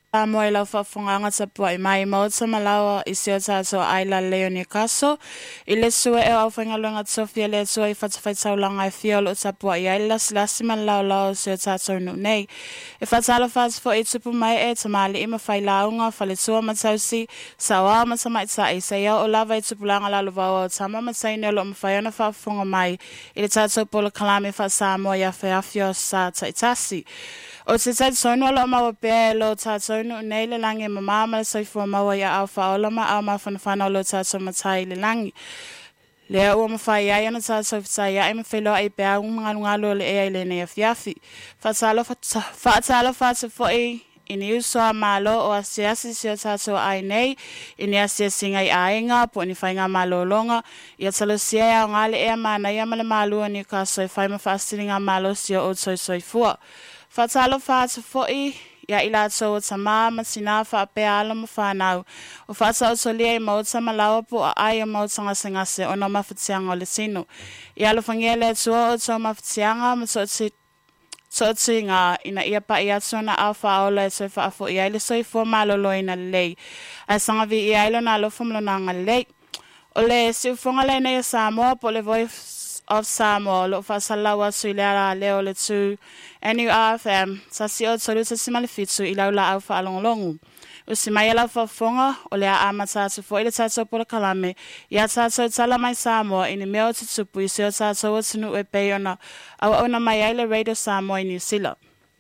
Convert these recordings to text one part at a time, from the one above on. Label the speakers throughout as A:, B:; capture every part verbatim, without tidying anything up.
A: Mo ila whawhunganga tapua I mai maota malawa I seo tātou aila leo ni kaso. I le sua e au whaingaluenga tofia le tua I whatawhai taulanga I fiolo tapua I aila silasi man lau lau seo tātou nu nei. E whatala whātu fo I tupu mai e tamali ima whai launga whale tua matausi sa wā matamai tai sa iau o lava I tupu langa lalu wau au tama matai ne lo mwhaiona whawhunga mai I le tātou pola kalame wha Samoa ia whaiafio sa taitasi. O te tai sono ala mawa pe lo tātou no nei le langi ma mama le soifua mawa ia au whaolama au mawhanawhana lo tātou matai le langi. Lea ua mawhai ai ana tātou fitai ai ma whelo ai pe au mangalungalo le ea I le nei a fiafi. Whatalo whatu fo I ini usua malo o asiasi sio tātou ai nei, ini asiasi ngai ainga, po ni whainga malo longa, ia talo sia ia ngale ea mana ia male malua ni ka soi whai ma whaastiri ngā malo sio o toi soifua. Whatalo whātu fo'i, ia ila tō o tamā, matina whaapea ala ma whanau. O whātau tō lia I mauta malawa po a ai o mauta ngase ngase o no mawhatianga o le tino. Ia lo whangia le tua o tō mawhatianga, ma tō ti tō ti ngā ina ia pa ia tōna au whaola e tōi whaafo I aile soi fō malolo ina lei. A sangavi I ailo nā lo whamlona ngā lei. O le si ufonga le nei a Samoa po le Voice of Samoa lo whasalawa sui lea leo le tū N U R F M sa si o tolu ta si malefitu I lau la au whaalongolongu. O si mai ala whafonga o lea ama tātou fo I le tātou pola kalame ia tātou tala mai Samoa I ni mea o tutupu I se o tātou o tunu e pei ona au ona mai ai le Radio Samoa I New Zealand.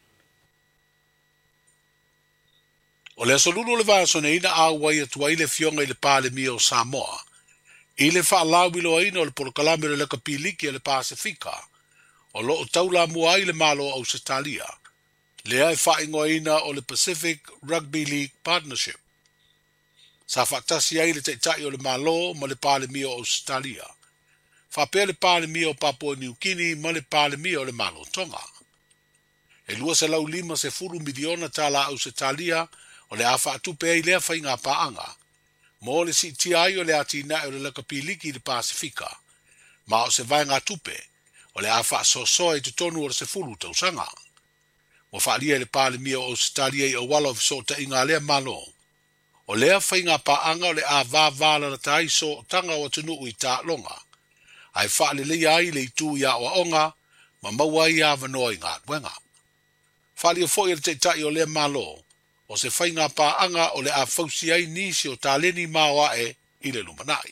B: O le asolulu le vāsone ina a wai atua I le fionga I le pāle mi o Samoa. I le whaalau ilo aina o le polo kalame le laka piliki e le Pasifika, o lo o taula mua ai le malo au Setalia, le ai whaingo aina o le Pacific Rugby League Partnership. Sa whaatasi ai le teitai o le malo ma le pāle mio o Setalia. Whapea le pāle mio o Papua New Guinea ma le pāle mio o le malo Tonga. E lua se lau lima se furu miliona tala au Setalia o le awha atupe ai lea whainga paanga. Mo le si ti ai o le atina o le laka piliki le Pasifika, ma o se vai ngā tupe, o le awha sosoa I te tonu o le se fulu tau sanga. Mo whaalia le pāle mia o Australia I o wala of so ta inga lea malo. O lea whai ngā paanga o le a vā vāla na tai so tanga o tunu I tā longa. Ai whaale le ai le itu ia o onga, ma maua I a vanoa I ngā tuenga. Whaalia fwoi le te tai o lea malo, o se whainga pāanga o le a fausi ai nisi o tāleni māua e I le lumanai.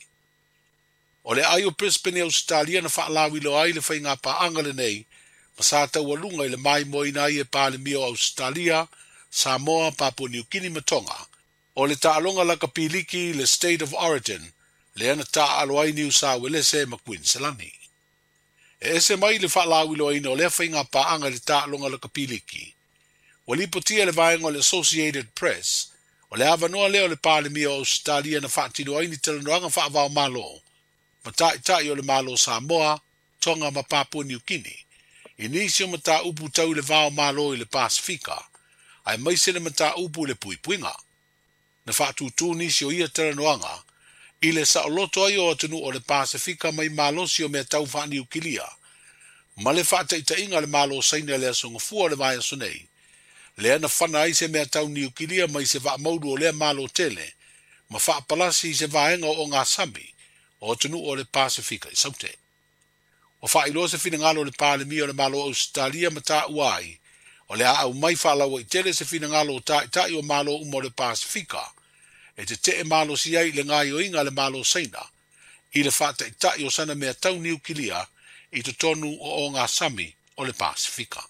B: O le ai o Brisbane Australia na whaalawi lo ai le whainga pāanga le nei, ma sa tau alunga I le mai moina ai e pāle mio Australia, Samoa, Papua New Guinea ma Tonga, o le tālonga laka piliki le State of Origin, le ana tā alo ai New South Wales e ma Queensland. E ese mai le whaalawi lo ai no le whainga pāanga le tālonga laka piliki, o li potia le vaenga o le Associated Press, o le avanoa leo le pāle mia o Australia na whaatino ai ni telanoanga whaavao malo, ma tai tai o le malo Samoa, Tonga ma Papua New Guinea, I nisi o ma tā upu tau le vao malo I le Pasifika, ai maisene ma tā upu le puipuinga. Na whaatutu nisi o ia telanoanga, I le sa o loto ai o atunu o le Pasifika mai malo si o mea tau whaani ukilia, ma le whaataitainga le malo saina le asonga fua le vaya sonei, le ana whana ai se mea tau ni ukilia mai se wha maudu o lea malo tele, ma wha palasi se vaenga o ngā sami, o tunu o le Pasifika I saute. O wha ilo se fina ngalo le pāle mi o le malo Australia ma tā uai, o le a au mai whalawa I tele se fina ngalo o tā itai o malo umo le Pasifika, e te te e malo si ai le ngai o inga le malo seina, I le wha ta itai o sana mea tau ni ukilia, I te tonu o o ngā sami o le Pasifika.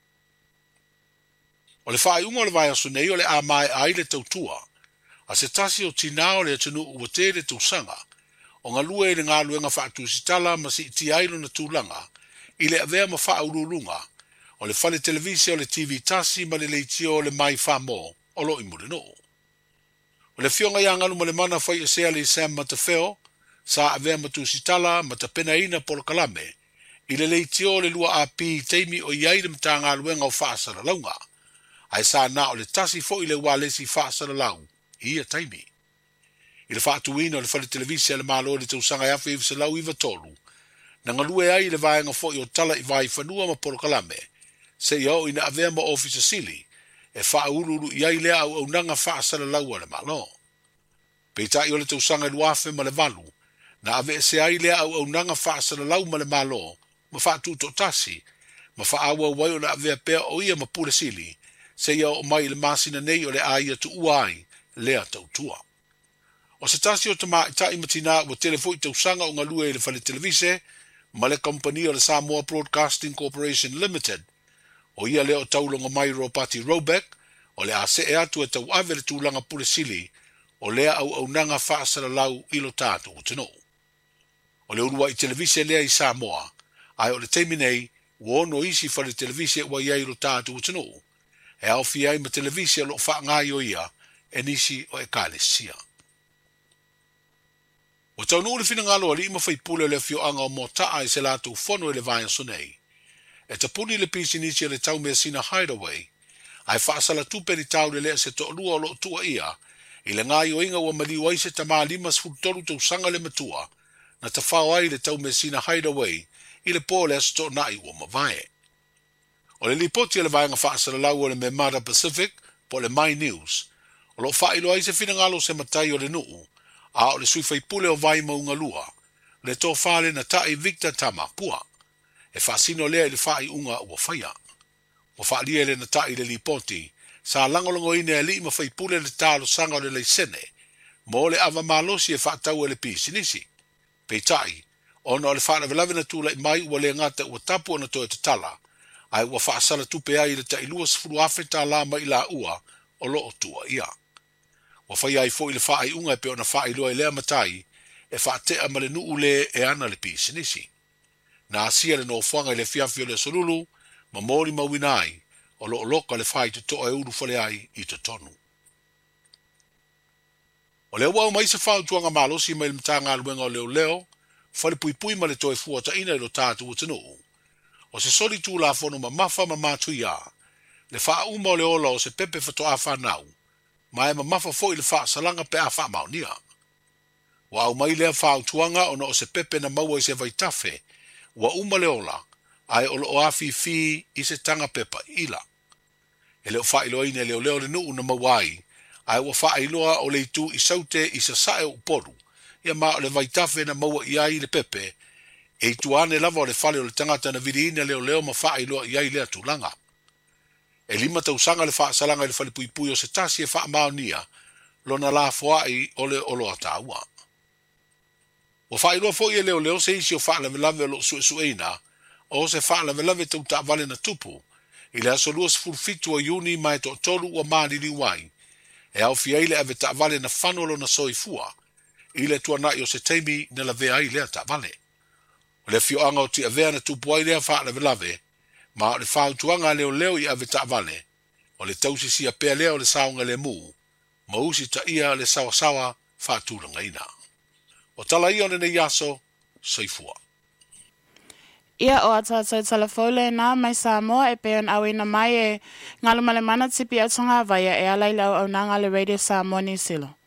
B: O le whae ungo le vai aso nei o le a mai ai le tautua, a se tasi o tinao le atunu ua te le tausanga, o ngā lue le ngā luenga whaatu sitala ma si iti ailo na tūlanga, I le avea ma wha urulunga, o le whale televisi o le T V tasi ma le leitio o le mai whamo, o lo imure no. O le fionga ia ngalu ma le mana whai esea le Sam Matafeo, sa avea ma tu sitala ma ta pena ina polo kalame, I le leitio le lua a pi teimi o iai le mta ngā luenga o whaasara launga, ai sa na o le tasi fo I le walesi whaasara lau, ia taimi. I le whaatuina o le whale televisia le malo le tausanga e awhi se lau iwa tolu, na ngalue ai le vaenga fo I o tala I vai whanua ma polo kalame, se iau ina avea ma ofisa sili, e whaururu iai lea au au nanga whaasara laua le malo. Peitai o le tausanga i luafe ma le valu, na ave se ai lea au au nanga whaasara lau ma le malo, ma whaatu to tasi, ma whaaua wai o le avea pea o ia ma pule sili, se ia o mai le masina nei o le aia tu uai, lea tautua. O se tasi o tama i tai matina o telefoi tausanga o ngalua i le whale televise, ma le company o le Samoa Broadcasting Corporation Limited, o ia leo taulonga mai ro pati Robeck, o le ase e atu e tau ave le tūlanga pule sili, o lea au au nanga whaasara lau ilo tātu o tino. O le urua i televise lea i Samoa, ai o le teiminei, o ono isi whale televise wa ia ilo tātu o tino, e au fi ai ma televise lo wha ngai o ia, e nisi o e kale sia. O tau nuu le fina ngalo ali ima whaipule le fio anga o mo taa i se lātu fono e le vaya sonei, e ta puni le pisi nisi le tau mea sina hideaway, ai whaasala tupe ni tau le lea se to lua o lo tua ia, i le ngai o inga wa maliwa i se tama lima sfutolu tau sanga le matua, na ta whao ai le tau mea sina hideaway, i le po le se to nai ua mavae. O le lipoti le vaya nga whaasala lau o le me Mara Pacific, po le My News, o lo whailo ai se fina ngalo se matai o le nuu, a o le sui whaipule o vai maunga lua, le tō whale na tai Victor Tama pua, e whaasino lea i le whai unga ua whaia. O whaalia le na tai le lipoti, sa langolongo ine e li ma whaipule le tālo sanga o le leisene, mo le ava malosi e whaatau e le pisinisi. Pei tai, ona o le whaana velave na tūla i mai ua le ngata ua tapu ana toi te tala, ai ua whaasala tupe ai le tai lua sifuru afe tā lama i la ua o lo o tua ia. Wa fai ai fo i le whaai unga e pe ona whaai loa i lea matai, e whaatea ma le nuu le e ana le pisinisi. Na asia le no whanga i le fiafio le solulu, ma mori mawinai, o lo loka le whai te toa e uru fale ai i te tonu. O leo wau mai se whau tuanga malosi mai le mtanga aluenga o leo leo, whale pui pui ma le toi fuata ina i lo tātu o tenu. O se soli tū la fono ma mafa ma mātu ia, le wha uma o le ola o se pepe whatoa whanau, ma e ma mafa fo i le wha salanga pe a wha maunia. Wa au mai lea wha tuanga o na o se pepe na maua i se vaitafe, wa uma le ola, ai o lo afi fi i se tanga pepa ila. E leo wha ilo ine leo leo le nuu na mawai, ai wa wha iloa o le tu i saute i sa sae uporu, ia ma o le vaitafe na maua i ai le pepe, e tuane lava o le whale o le tangata na vidi ine leo leo ma wha iloa i ai lea tulanga. E lima tausanga le wha salanga i le whale pui pui o se tasi e wha maonia, lo na la foai o le olo ataua. O wha iloa fo i leo leo se isi o wha lave lave o lo sue sueina, o se wha lave lave tau ta vale na tupu, i le aso lua sifurfitu o iuni mai to tolu ua maali li wai, e au fia ile ave ta vale na whanolo na soifua, i le tuanai o se teimi na la vea i lea ta vale. O le fio anga o ti avea na tupu ai lea wha lave lave, ma o le whau tuanga leo leo i ave ta vale, o le tausi si a pea leo le saunga le mu, ma usi ta ia le sawa sawa wha tūranga ina. O tala ia ne yaso, soifua.
A: Ia o atatau telefole na mai Samoa e peon awina mai e ngalumale mana tipi atonga vaya e alaila au nanga le Radio Samoa New Zealand.